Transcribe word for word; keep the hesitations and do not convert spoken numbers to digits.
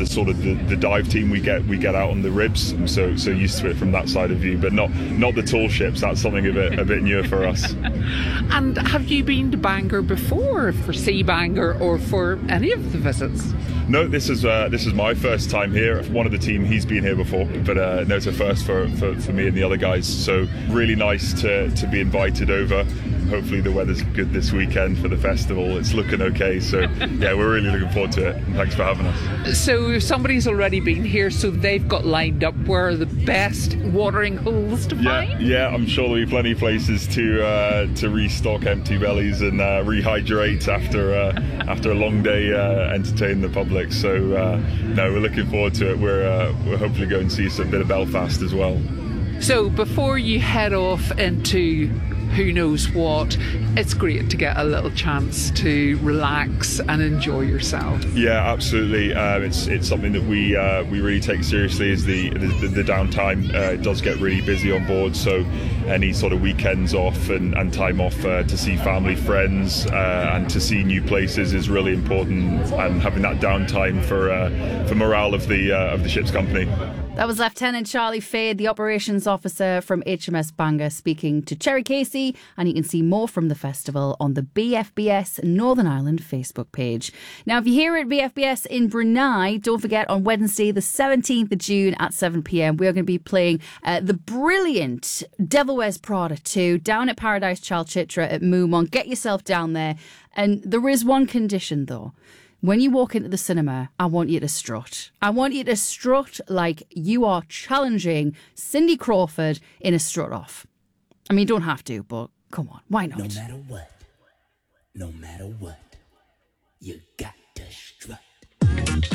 the sort of the, the dive team we get we get out on the ribs. I'm so so used to it from that side of view, but not not the tall ships. That's something a bit a bit newer for us. And have you been to Bangor before, for Sea Bangor or for any of the visits? No, this is uh, this is my first time here. One of the team, he's been here before, but uh, no, it's a first for, for, for me and the other guys. So really nice to, to be invited over. Hopefully the weather's good this weekend for the festival. It's looking okay, so yeah, we're really looking forward to it. And thanks for having us. So if somebody's already been here, so they've got lined up where are the best watering holes to yeah, find? Yeah, I'm sure there'll be plenty of places to uh, to restock empty bellies and uh, rehydrate after uh, after a long day uh, entertaining the public. So uh, no, we're looking forward to it. We're uh, we're hopefully going to see some bit of Belfast as well. So before you head off into who knows what, it's great to get a little chance to relax and enjoy yourself. Yeah, absolutely. Um, it's it's something that we uh, we really take seriously. Is the the, the downtime. Uh, it does get really busy on board, so any sort of weekends off and, and time off uh, to see family, friends, uh, and to see new places is really important. And having that downtime for uh, for morale of the uh, of the ship's company. That was Lieutenant Charlie Fade, the operations officer from H M S Bangor, speaking to Cherry Casey. And you can see more from the festival on the B F B S Northern Ireland Facebook page. Now, if you're here at B F B S in Brunei, don't forget on Wednesday, the seventeenth of June at seven p.m, we are going to be playing uh, the brilliant Devil Wears Prada two down at Paradise Chalchitra at Moomont. Get yourself down there. And there is one condition, though. When you walk into the cinema, I want you to strut. I want you to strut like you are challenging Cindy Crawford in a strut off. I mean, you don't have to, but come on, why not? No matter what, no matter what, you got to strut.